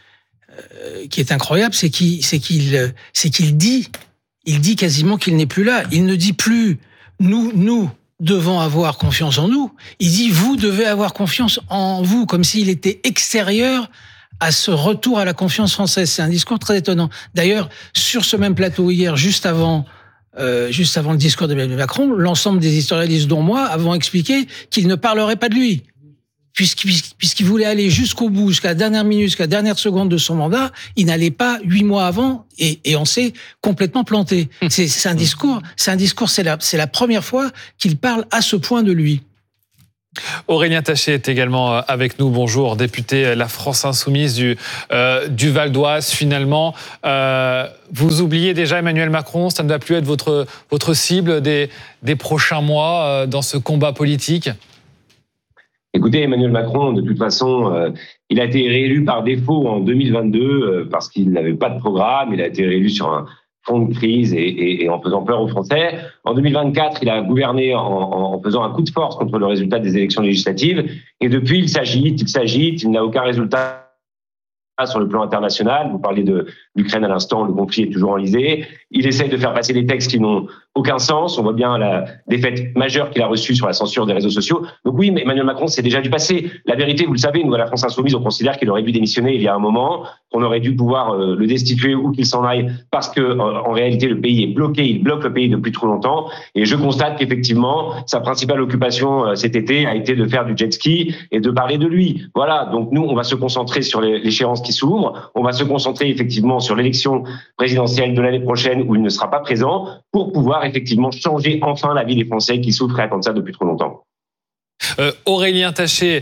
Speaker 17: est incroyable, c'est qu'il dit quasiment qu'il n'est plus là. Il ne dit plus nous devons avoir confiance en nous. Il dit vous devez avoir confiance en vous, comme s'il était extérieur à ce retour à la confiance française. C'est un discours très étonnant. D'ailleurs, sur ce même plateau hier, juste avant le discours d'Emmanuel Macron, l'ensemble des historiens, dont moi, avons expliqué qu'il ne parlerait pas de lui. Puisqu'il voulait aller jusqu'au bout, jusqu'à la dernière minute, jusqu'à la dernière seconde de son mandat, il n'allait pas 8 mois avant et on s'est complètement planté. C'est un discours, c'est la première fois qu'il parle à ce point de lui.
Speaker 1: Aurélien Taché est également avec nous. Bonjour, député La France Insoumise du Val d'Oise. Finalement, vous oubliez déjà Emmanuel Macron, ça ne va plus être votre cible des prochains mois dans ce combat politique?
Speaker 18: Écoutez, Emmanuel Macron, de toute façon, il a été réélu par défaut en 2022 parce qu'il n'avait pas de programme. Il a été réélu sur un fond de crise et en faisant peur aux Français. En 2024, il a gouverné en faisant un coup de force contre le résultat des élections législatives. Et depuis, il s'agite, il n'a aucun résultat sur le plan international. Vous parlez de l'Ukraine à l'instant, le conflit est toujours enlisé. Il essaye de faire passer des textes qui n'ont aucun sens. On voit bien la défaite majeure qu'il a reçue sur la censure des réseaux sociaux. Donc oui, mais Emmanuel Macron, c'est déjà du passé. La vérité, vous le savez, nous, à la France Insoumise, on considère qu'il aurait dû démissionner il y a un moment, qu'on aurait dû pouvoir le destituer ou qu'il s'en aille, parce que en réalité, le pays est bloqué, il bloque le pays depuis trop longtemps. Et je constate qu'effectivement, sa principale occupation cet été a été de faire du jet ski et de parler de lui. Voilà, donc nous, on va se concentrer sur l'échéance qui s'ouvre, on va se concentrer effectivement sur l'élection présidentielle de l'année prochaine où il ne sera pas présent, pour pouvoir effectivement changer enfin la vie des Français qui souffrent et attendent ça depuis trop longtemps.
Speaker 1: Aurélien Taché,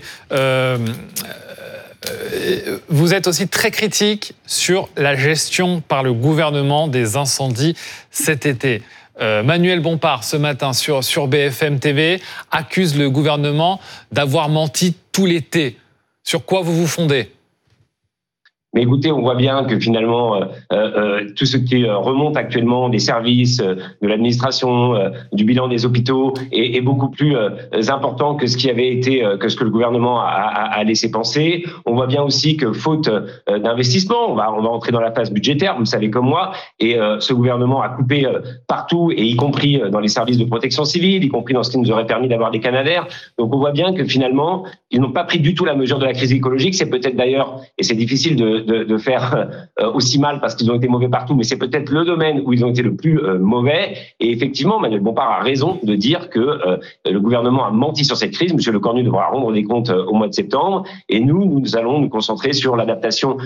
Speaker 1: vous êtes aussi très critique sur la gestion par le gouvernement des incendies cet été. Manuel Bompard, ce matin sur BFM TV, accuse le gouvernement d'avoir menti tout l'été. Sur quoi vous vous fondez ?
Speaker 18: Mais écoutez, on voit bien que finalement, tout ce qui remonte actuellement des services, de l'administration, du bilan des hôpitaux est beaucoup plus important que ce qui avait été, que ce que le gouvernement a laissé penser. On voit bien aussi que faute d'investissement, on va entrer dans la phase budgétaire, vous le savez comme moi, et ce gouvernement a coupé partout, et y compris dans les services de protection civile, y compris dans ce qui nous aurait permis d'avoir des Canadair. Donc on voit bien que finalement, ils n'ont pas pris du tout la mesure de la crise écologique. C'est peut-être d'ailleurs, et c'est difficile de faire aussi mal parce qu'ils ont été mauvais partout, mais c'est peut-être le domaine où ils ont été le plus mauvais. Et effectivement, Manuel Bompard a raison de dire que le gouvernement a menti sur cette crise. Monsieur Le Cornu devra rendre des comptes au mois de septembre. Et nous allons nous concentrer sur l'adaptation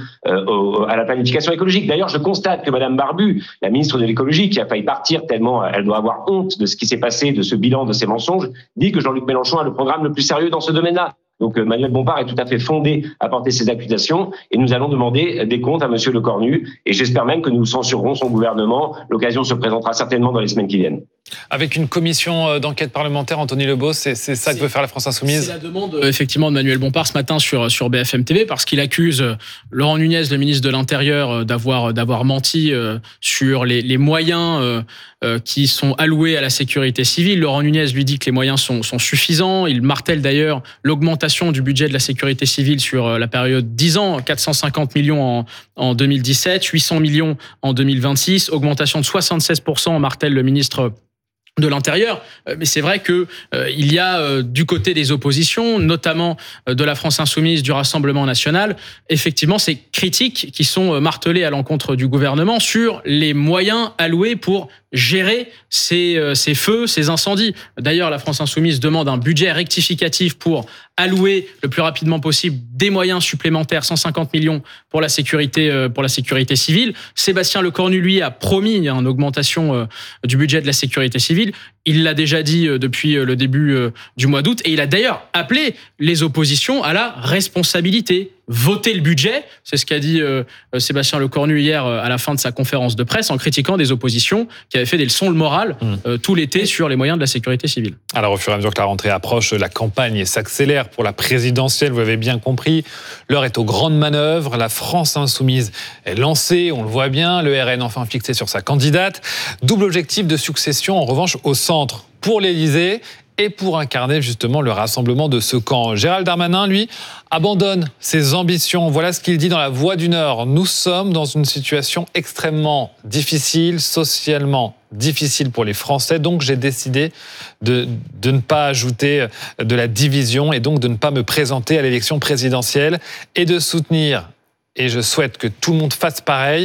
Speaker 18: à la planification écologique. D'ailleurs, je constate que Madame Barbu, la ministre de l'écologie, qui a failli partir tellement elle doit avoir honte de ce qui s'est passé, de ce bilan, de ces mensonges, dit que Jean-Luc Mélenchon a le programme le plus sérieux dans ce domaine-là. Donc Manuel Bompard est tout à fait fondé à porter ces accusations et nous allons demander des comptes à Monsieur Le Cornu et j'espère même que nous censurerons son gouvernement. L'occasion se présentera certainement dans les semaines qui viennent.
Speaker 1: Avec une commission d'enquête parlementaire, Anthony Lebeau, c'est ça que veut faire la France Insoumise ?
Speaker 16: C'est la demande effectivement de Manuel Bompard ce matin sur BFM TV parce qu'il accuse Laurent Nunez, le ministre de l'Intérieur, d'avoir menti sur les moyens qui sont alloués à la sécurité civile. Laurent Nunez lui dit que les moyens sont suffisants. Il martèle d'ailleurs l'augmentation du budget de la sécurité civile sur la période 10 ans, 450 millions en 2017, 800 millions en 2026, augmentation de 76%, martèle le ministre de l'Intérieur. Mais c'est vrai que il y a du côté des oppositions, notamment de la France Insoumise, du Rassemblement National, effectivement ces critiques qui sont martelées à l'encontre du gouvernement sur les moyens alloués pour gérer ces feux, ces incendies. D'ailleurs, la France Insoumise demande un budget rectificatif pour allouer le plus rapidement possible des moyens supplémentaires, 150 millions pour la sécurité civile. Sébastien Lecornu, lui, a promis une augmentation du budget de la sécurité civile. Il l'a déjà dit depuis le début du mois d'août et il a d'ailleurs appelé les oppositions à la responsabilité. Voter le budget, c'est ce qu'a dit Sébastien Lecornu hier à la fin de sa conférence de presse en critiquant des oppositions qui avaient fait des leçons de morale tout l'été sur les moyens de la sécurité civile.
Speaker 1: Alors au fur et à mesure que la rentrée approche, la campagne s'accélère pour la présidentielle, vous avez bien compris. L'heure est aux grandes manœuvres, la France Insoumise est lancée, on le voit bien, le RN enfin fixé sur sa candidate. Double objectif de succession en revanche au centre pour l'Élysée et pour incarner justement le rassemblement de ce camp. Gérald Darmanin, lui, abandonne ses ambitions. Voilà ce qu'il dit dans La Voix du Nord. Nous sommes dans une situation extrêmement difficile, socialement difficile pour les Français. Donc j'ai décidé de ne pas ajouter de la division et donc de ne pas me présenter à l'élection présidentielle et de soutenir, et je souhaite que tout le monde fasse pareil,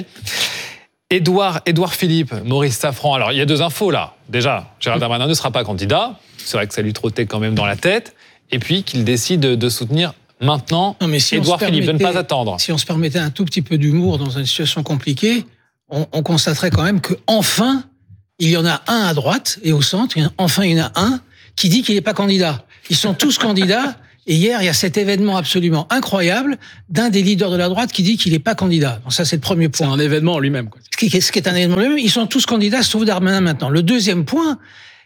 Speaker 1: Édouard Philippe, Maurice Safran. Alors il y a deux infos là. Déjà, Gérald Darmanin ne sera pas candidat. C'est vrai que ça lui trottait quand même dans la tête. Et puis qu'il décide de soutenir maintenant Édouard Philippe, de ne pas attendre.
Speaker 17: Si on se permettait un tout petit peu d'humour dans une situation compliquée, on constaterait quand même qu'enfin, il y en a un à droite et au centre, enfin il y en a un qui dit qu'il n'est pas candidat. Ils sont tous candidats. Et hier, il y a cet événement absolument incroyable d'un des leaders de la droite qui dit qu'il n'est pas candidat. Donc ça, c'est le premier point.
Speaker 16: C'est un événement en lui-même, quoi.
Speaker 17: Ce qui est un événement en lui-même. Ils sont tous candidats, sauf Darmanin maintenant. Le deuxième point,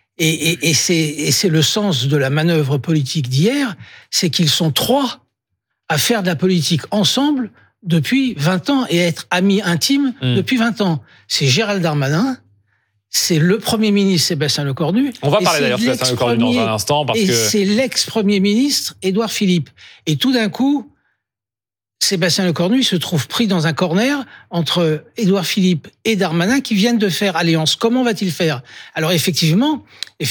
Speaker 17: et c'est le sens de la manœuvre politique d'hier, c'est qu'ils sont trois à faire de la politique ensemble depuis 20 ans et à être amis intimes depuis 20 ans. C'est Gérald Darmanin, c'est le Premier ministre Sébastien Lecornu.
Speaker 1: On va parler d'ailleurs de Sébastien Lecornu dans un instant.
Speaker 17: C'est l'ex-Premier ministre Édouard Philippe. Et tout d'un coup, Sébastien Lecornu se trouve pris dans un corner entre Édouard Philippe et Darmanin qui viennent de faire alliance. Comment va-t-il faire? Alors effectivement,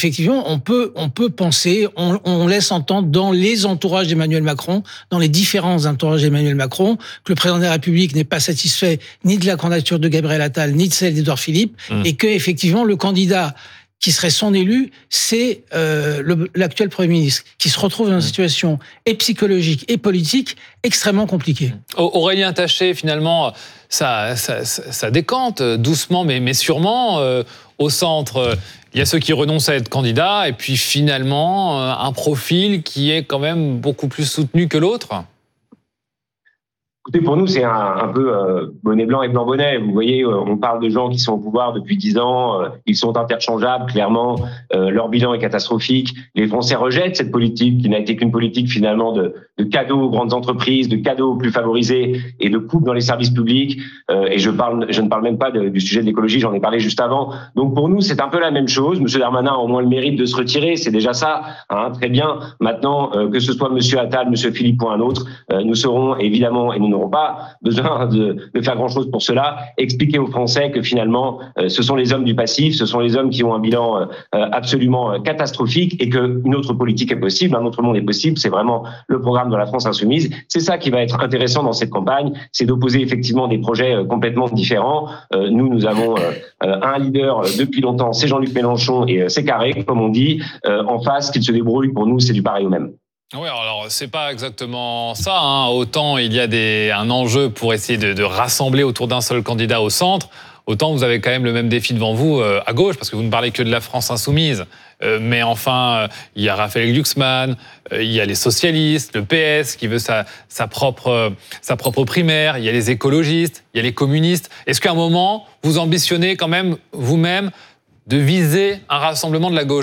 Speaker 17: on peut penser, on laisse entendre dans les entourages d'Emmanuel Macron, dans les différents entourages d'Emmanuel Macron, que le président de la République n'est pas satisfait ni de la candidature de Gabriel Attal, ni de celle d'Édouard Philippe, et que effectivement le candidat qui serait son élu, c'est l'actuel Premier ministre, qui se retrouve dans une situation et psychologique et politique extrêmement compliquée.
Speaker 1: Aurélien Taché, finalement, ça décante doucement, mais sûrement. Au centre, il y a ceux qui renoncent à être candidats, et puis finalement, un profil qui est quand même beaucoup plus soutenu que l'autre.
Speaker 18: Écoutez, pour nous, c'est un peu bonnet blanc et blanc bonnet. Vous voyez, on parle de gens qui sont au pouvoir depuis 10 ans. Ils sont interchangeables, clairement. Leur bilan est catastrophique. Les Français rejettent cette politique qui n'a été qu'une politique finalement de cadeaux aux grandes entreprises, de cadeaux aux plus favorisés et de coupes dans les services publics. Et je ne parle même pas du sujet de l'écologie, j'en ai parlé juste avant. Donc pour nous, c'est un peu la même chose. Monsieur Darmanin a au moins le mérite de se retirer, c'est déjà ça. Hein, très bien. Maintenant, que ce soit Monsieur Attal, Monsieur Philippe ou un autre, nous serons évidemment, et nous n'aurons pas besoin de faire grand-chose pour cela, expliquer aux Français que finalement, ce sont les hommes du passif, ce sont les hommes qui ont un bilan absolument catastrophique et qu'une autre politique est possible, un autre monde est possible. C'est vraiment le programme de la France insoumise. C'est ça qui va être intéressant dans cette campagne, c'est d'opposer effectivement des projets complètement différents. Nous avons un leader depuis longtemps, c'est Jean-Luc Mélenchon et c'est carré, comme on dit. En face, qu'il se débrouille, pour nous, c'est du pareil au même.
Speaker 1: Oui, alors c'est pas exactement ça. Hein. Autant il y a un enjeu pour essayer de rassembler autour d'un seul candidat au centre, autant vous avez quand même le même défi devant vous à gauche, parce que vous ne parlez que de la France insoumise. Mais enfin, il y a Raphaël Glucksmann, il y a les socialistes, le PS qui veut sa propre primaire, il y a les écologistes, il y a les communistes. Est-ce qu'à un moment, vous ambitionnez quand même vous-même de viser un rassemblement de la gauche ?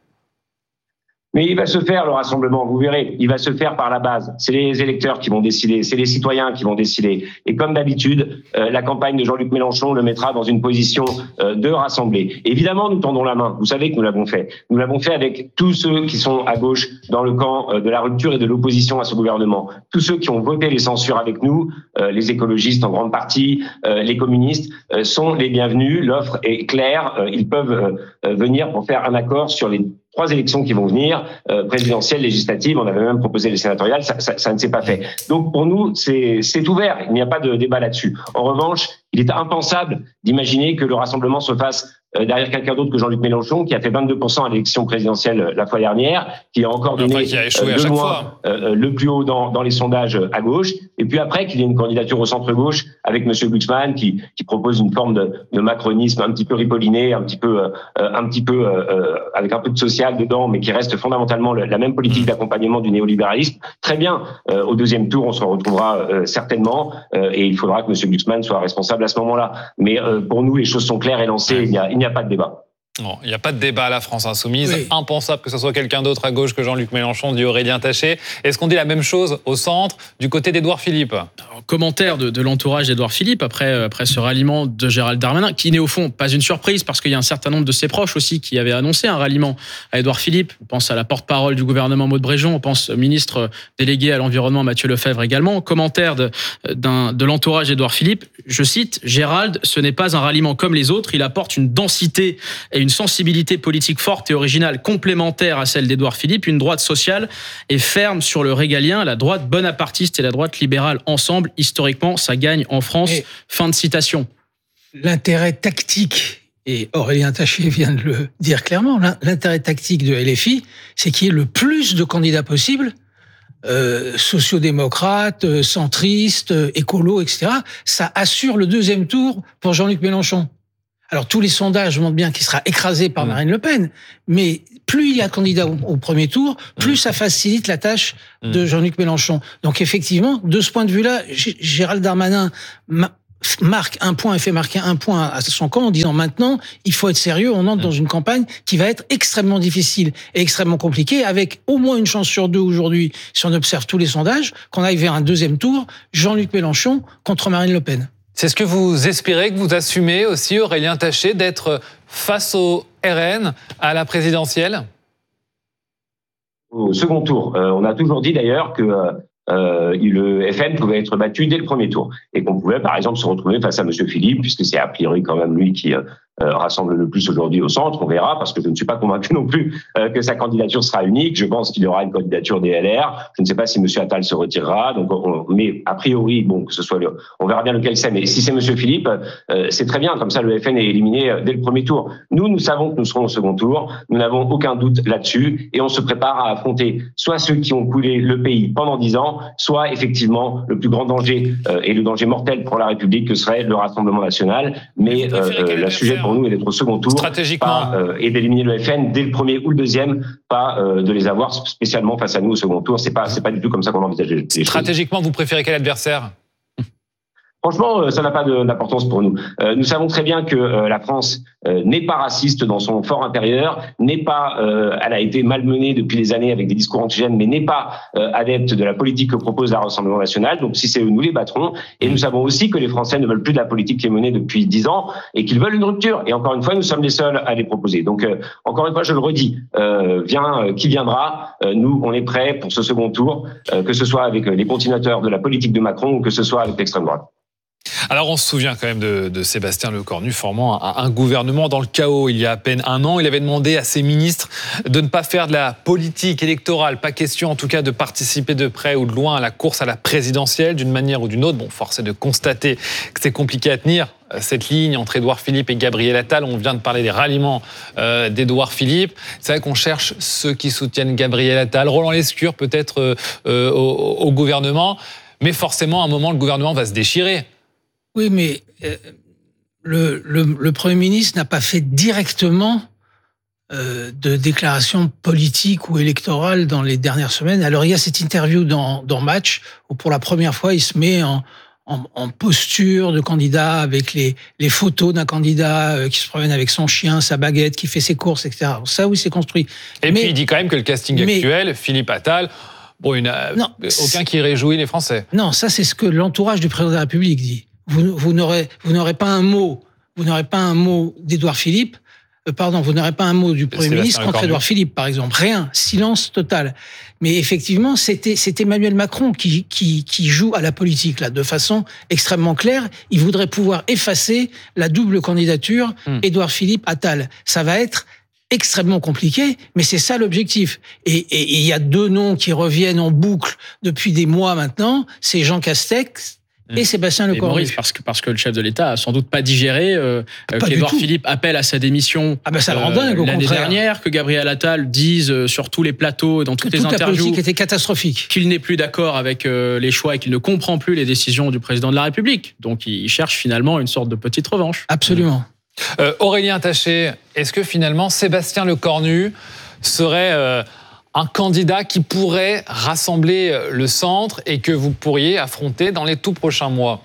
Speaker 18: Mais il va se faire, le rassemblement, vous verrez. Il va se faire par la base. C'est les électeurs qui vont décider, c'est les citoyens qui vont décider. Et comme d'habitude, la campagne de Jean-Luc Mélenchon le mettra dans une position de rassembler. Évidemment, nous tendons la main. Vous savez que nous l'avons fait. Nous l'avons fait avec tous ceux qui sont à gauche dans le camp de la rupture et de l'opposition à ce gouvernement. Tous ceux qui ont voté les censures avec nous, les écologistes en grande partie, les communistes, sont les bienvenus. L'offre est claire. Ils peuvent venir pour faire un accord sur les 3 élections qui vont venir, présidentielles, législatives, on avait même proposé les sénatoriales, ça ne s'est pas fait. Donc pour nous, c'est ouvert, il n'y a pas de débat là-dessus. En revanche, il est impensable d'imaginer que le rassemblement se fasse derrière quelqu'un d'autre que Jean-Luc Mélenchon, qui a fait 22% à l'élection présidentielle la fois dernière, qui a encore donné de loin le plus haut dans les sondages à gauche, et puis après qu'il y ait une candidature au centre-gauche avec M. Glucksmann, qui propose une forme de macronisme un petit peu ripolliné, un petit peu avec un peu de social dedans, mais qui reste fondamentalement la même politique d'accompagnement du néolibéralisme. Très bien, au deuxième tour, on se retrouvera certainement, et il faudra que M. Glucksmann soit responsable à ce moment-là. Mais pour nous, les choses sont claires et lancées, il n'y a pas de débat.
Speaker 1: Non, il n'y a pas de débat à la France insoumise. Oui. Impensable que ce soit quelqu'un d'autre à gauche que Jean-Luc Mélenchon, dit Aurélien Taché. Est-ce qu'on dit la même chose au centre, du côté d'Édouard Philippe ?
Speaker 16: Alors, commentaire de l'entourage d'Édouard Philippe après ce ralliement de Gérald Darmanin, qui n'est au fond pas une surprise, parce qu'il y a un certain nombre de ses proches aussi qui avaient annoncé un ralliement à Édouard Philippe. On pense à la porte-parole du gouvernement Maud Bréjon, on pense au ministre délégué à l'environnement Mathieu Lefebvre également. Commentaire de l'entourage d'Édouard Philippe, je cite, « Gérald, ce n'est pas un ralliement comme les autres, il apporte une densité et une sensibilité politique forte et originale complémentaire à celle d'Édouard Philippe, une droite sociale et ferme sur le régalien, la droite bonapartiste et la droite libérale ensemble, historiquement, ça gagne en France. » Fin de citation.
Speaker 17: L'intérêt tactique, et Aurélien Taché vient de le dire clairement, l'intérêt tactique de LFI, c'est qu'il y ait le plus de candidats possible, sociodémocrates, centristes, écolos, etc. Ça assure le deuxième tour pour Jean-Luc Mélenchon. Alors, tous les sondages montrent bien qu'il sera écrasé par Marine Le Pen, mais plus il y a de candidats au premier tour, plus ça facilite la tâche de Jean-Luc Mélenchon. Donc, effectivement, de ce point de vue-là, Gérald Darmanin marque un point et fait marquer un point à son camp en disant maintenant, il faut être sérieux, on entre dans une campagne qui va être extrêmement difficile et extrêmement compliquée, avec au moins une chance sur 2 aujourd'hui, si on observe tous les sondages, qu'on aille vers un deuxième tour, Jean-Luc Mélenchon contre Marine Le Pen.
Speaker 1: C'est ce que vous espérez, que vous assumez aussi, Aurélien Taché, d'être face au RN à la présidentielle ?
Speaker 18: Au second tour. On a toujours dit d'ailleurs que le FN pouvait être battu dès le premier tour et qu'on pouvait par exemple se retrouver face à Monsieur Philippe, puisque c'est a priori quand même lui qui rassemble le plus aujourd'hui au centre. On verra, parce que je ne suis pas convaincu non plus que sa candidature sera unique. Je pense qu'il y aura une candidature des LR. Je ne sais pas si Monsieur Attal se retirera. Donc, mais a priori, bon, que ce soit on verra bien lequel c'est. Mais si c'est Monsieur Philippe, c'est très bien. Comme ça, le FN est éliminé dès le premier tour. Nous savons que nous serons au second tour. Nous n'avons aucun doute là-dessus, et on se prépare à affronter soit ceux qui ont coulé le pays pendant 10 ans, soit effectivement le plus grand danger et le danger mortel pour la République que serait le Rassemblement national. Mais le sujet pour nous est d'être au second tour, et d'éliminer le FN dès le premier ou le deuxième, pas de les avoir spécialement face à nous au second tour. C'est pas du tout comme ça qu'on envisage les choses.
Speaker 1: Stratégiquement, vous préférez quel adversaire ?
Speaker 18: Franchement, ça n'a pas d'importance pour nous. Nous savons très bien que la France n'est pas raciste dans son fort intérieur, n'est pas, elle a été malmenée depuis des années avec des discours antigènes, mais n'est pas adepte de la politique que propose le Rassemblement national. Donc si c'est eux, nous les battrons. Et nous savons aussi que les Français ne veulent plus de la politique qui est menée depuis 10 ans et qu'ils veulent une rupture. Et encore une fois, nous sommes les seuls à les proposer. Donc encore une fois, je le redis, qui viendra, nous on est prêts pour ce second tour, que ce soit avec les continuateurs de la politique de Macron ou que ce soit avec l'extrême droite.
Speaker 1: Alors on se souvient quand même de Sébastien Lecornu formant un gouvernement dans le chaos il y a à peine un an. Il avait demandé à ses ministres de ne pas faire de la politique électorale, pas question en tout cas de participer de près ou de loin à la course à la présidentielle d'une manière ou d'une autre. Bon, force est de constater que c'est compliqué à tenir cette ligne entre Édouard Philippe et Gabriel Attal. On vient de parler des ralliements d'Édouard Philippe. C'est vrai qu'on cherche ceux qui soutiennent Gabriel Attal, Roland Lescure peut-être au gouvernement, mais forcément à un moment le gouvernement va se déchirer.
Speaker 17: Oui, mais le Premier ministre n'a pas fait directement de déclaration politique ou électorale dans les dernières semaines. Alors, il y a cette interview dans Match où, pour la première fois, il se met en posture de candidat avec les photos d'un candidat qui se promène avec son chien, sa baguette, qui fait ses courses, etc. Ça, oui, c'est construit.
Speaker 1: Et puis, il dit quand même que le casting actuel, Philippe Attal, bon, il n'y a aucun qui réjouit les Français.
Speaker 17: Non, ça, c'est ce que l'entourage du président de la République dit. Vous n'aurez pas un mot d'Édouard Philippe, vous n'aurez pas un mot du Premier ministre contre Édouard Philippe, par exemple. Rien, silence total. Mais effectivement, c'est Emmanuel Macron qui joue à la politique là, de façon extrêmement claire. Il voudrait pouvoir effacer la double candidature Édouard Philippe-Attal. Ça va être extrêmement compliqué, mais c'est ça l'objectif. Et il y a deux noms qui reviennent en boucle depuis des mois maintenant, c'est Jean Castex et Sébastien Lecornu.
Speaker 16: Parce que le chef de l'État a sans doute pas digéré qu'Édouard Philippe appelle à sa démission
Speaker 17: ça le rend dingue,
Speaker 16: l'année dernière, que Gabriel Attal dise sur tous les plateaux et dans toutes les interviews
Speaker 17: la politique était catastrophique,
Speaker 16: qu'il n'est plus d'accord avec les choix et qu'il ne comprend plus les décisions du président de la République. Donc il cherche finalement une sorte de petite revanche.
Speaker 17: Absolument.
Speaker 1: Aurélien Taché, est-ce que finalement Sébastien Lecornu serait un candidat qui pourrait rassembler le centre et que vous pourriez affronter dans les tout prochains mois?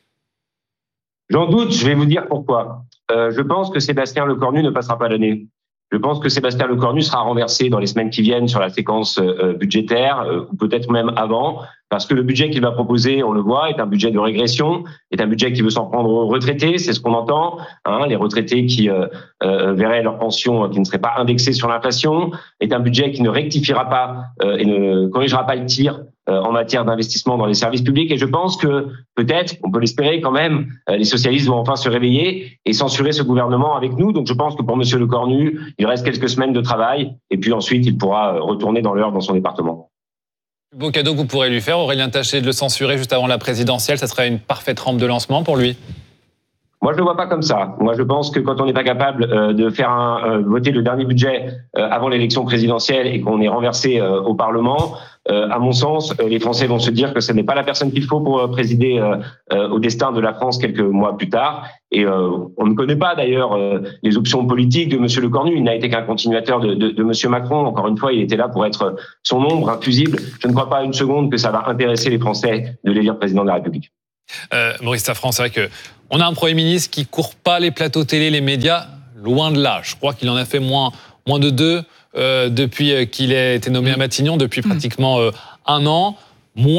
Speaker 18: J'en doute, je vais vous dire pourquoi. Je pense que Sébastien Lecornu ne passera pas l'année. Je pense que Sébastien Lecornu sera renversé dans les semaines qui viennent sur la séquence budgétaire, ou peut-être même avant, parce que le budget qu'il va proposer, on le voit, est un budget de régression, est un budget qui veut s'en prendre aux retraités, c'est ce qu'on entend, les retraités qui verraient leur pension qui ne serait pas indexée sur l'inflation, est un budget qui ne rectifiera pas et ne corrigera pas le tir en matière d'investissement dans les services publics. Et je pense que peut-être, on peut l'espérer quand même, les socialistes vont enfin se réveiller et censurer ce gouvernement avec nous. Donc je pense que pour Monsieur Lecornu, il reste quelques semaines de travail et puis ensuite il pourra retourner dans l'heure dans son département.
Speaker 1: Le beau cadeau que vous pourrez lui faire, Aurélien Taché, de le censurer juste avant la présidentielle, ça serait une parfaite rampe de lancement pour lui?
Speaker 18: Moi, je le vois pas comme ça. Moi, je pense que quand on n'est pas capable de faire voter le dernier budget avant l'élection présidentielle et qu'on est renversé au Parlement, à mon sens, les Français vont se dire que ce n'est pas la personne qu'il faut pour présider au destin de la France quelques mois plus tard. Et on ne connaît pas d'ailleurs les options politiques de Monsieur Lecornu. Il n'a été qu'un continuateur de Monsieur Macron. Encore une fois, il était là pour être son ombre infusible. Je ne crois pas une seconde que ça va intéresser les Français de l'élire président de la République.
Speaker 1: Maurice Safran, c'est vrai que on a un Premier ministre qui court pas les plateaux télé, les médias, loin de là. Je crois qu'il en a fait moins de deux depuis qu'il a été nommé à Matignon, depuis pratiquement un an.